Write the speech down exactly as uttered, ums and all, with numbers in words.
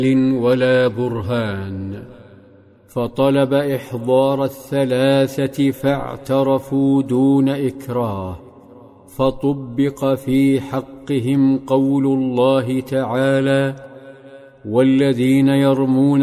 ولا برهان، فطلب إحضار الثلاثة فاعترفوا دون إكراه، فطبق في حقهم قول الله تعالى: والذين يرمون